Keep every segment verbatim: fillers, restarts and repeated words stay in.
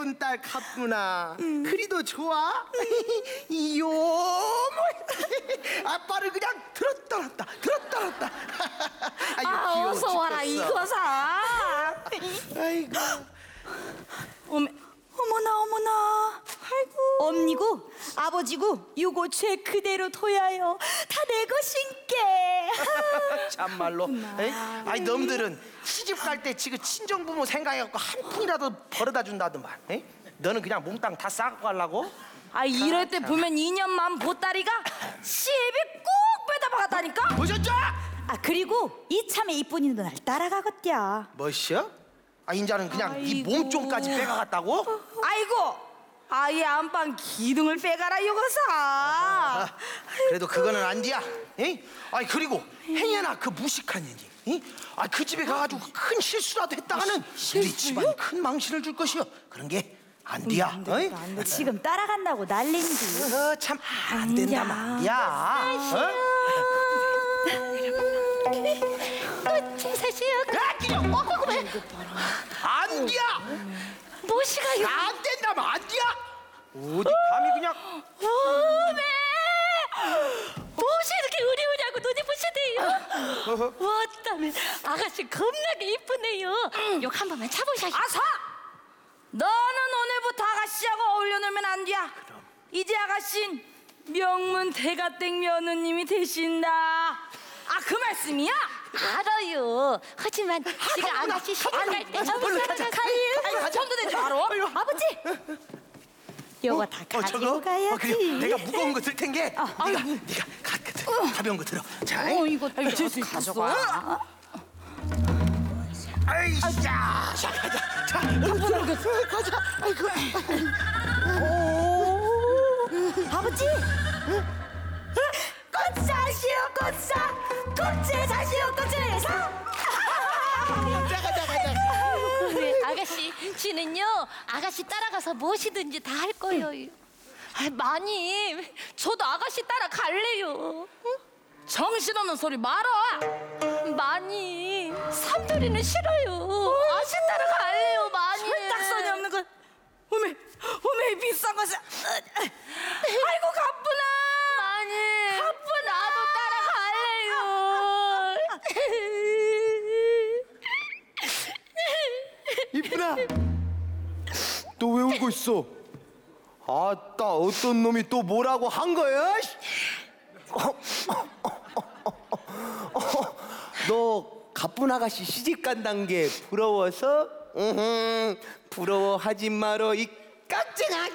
예쁜 딸 가쁘나. 음. 그리도 좋아? 이요. 아빠를 그냥 들었다 놨다 들었다 놨다. 아이고, 아, 귀여워 어서 와라 죽겠어. 이거사. 아이고. 어메, 어머나 어머나. 아이고. 엄니고 아버지고 요거 죄 그대로 둬야요. 다 내 것인께. 참말로. 에이? 아니 놈들은 시집 갈 때 지금 친정 부모 생각해갖고 한 푼이라도 벌어다 준다더만. 에이? 너는 그냥 몽땅 다 싸갖고 가려고? 아 이럴 때 보면 이년만 보따리가 시비 꼭 빼다 박았다니까. 보셨죠? 아 그리고 이참에 이쁜이 날 따라가겠디야. 뭐시여? 아 인자는 그냥 이 아이고. 몸종까지 빼가갔다고? 아이고 아예 안방 기둥을 빼가라 요거사. 아, 그래도 그거는 안 돼야. 에이? 아니 그리고 행여나 그 무식한 년이, 이? 아 그 집에 가가지고 큰 실수라도 했다가는 우리 집안에 큰 망신을 줄 것이여. 그런 게 안 돼야. 안 돼, 안 돼. 지금 따라간다고 난린디. 어, 참 안 된다 말이야. 어? 꽃이 사시오. 야, 끼려. 안 돼야. 무시가요. 안 된다면 안 돼야. 어디 감히 그냥. 어메 무엇이 이렇게 으리으리하고 눈이 부시대요. 왔다면 아가씨 겁나게 이쁘네요. 욕 한 번만 차보셔. 아사! 너는 오늘부터 아가씨하고 어울려 놀면 안 돼. 이제 아가씨는 명문 대가댁 며느님이 되신다. 아 그 말씀이야? 알아요. 하지만 제가 아가씨 시집 갈때 얼른 가자. 가일 전도 되지 바로. 아버지 요거 다 어, 가지고 저거? 가야지. 어, 그래. 내가 무거운 거 들 텐게. 아, 네가 아이고. 네가 가, 가, 들어. 가벼운 거 들어. 자, 어 이거 들수 가져가. 아이, 자, 자, 가자. 자, 가자. 가자. 아이고. 아버지 꽃사시오 꽃사 꽃제 사시오 꽃제사. 가자, 가자, 가자. 그래, 아가씨 지는요 아가씨 따라가서 무엇이든지 다 할 거예요. 아, 마님 저도 아가씨 따라 갈래요. 정신없는 소리 말아. 마님 삼돌이는 싫어요. 아가씨 따라 갈래요 마님. 딱선이 없는 거. 어메 어메 비싼 것을. 아이고 가쁘나. 마님 가쁘나. 나도 따라 갈래요. 이쁘나, 너 왜 울고 있어? 아따, 어떤 놈이 또 뭐라고 한 거야? 너 가쁜 아가씨 시집 간단 게 부러워서? 으흠, 부러워하지 마라 이 깍쟁아.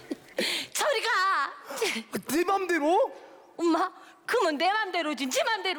저리 가. 네 맘대로? 엄마 그러면 내 맘대로지 지 맘대로